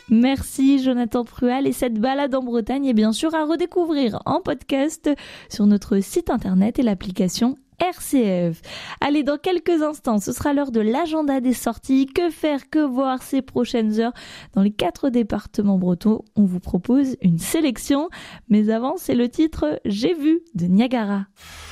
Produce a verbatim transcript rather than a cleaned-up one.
Merci Jonathan Prual, et cette balade en Bretagne est bien sûr à redécouvrir en podcast sur notre site internet et l'application R C F. Allez, dans quelques instants, ce sera l'heure de l'agenda des sorties. Que faire, que voir ces prochaines heures dans les quatre départements bretons? On vous propose une sélection. Mais avant, c'est le titre J'ai vu de Niagara.